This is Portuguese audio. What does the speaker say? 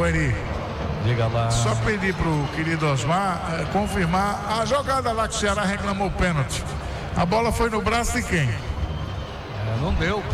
Ô Eri, Diga lá. só pedir pro querido Osmar confirmar a jogada lá que o Ceará reclamou pênalti. A bola foi no braço de quem? Não deu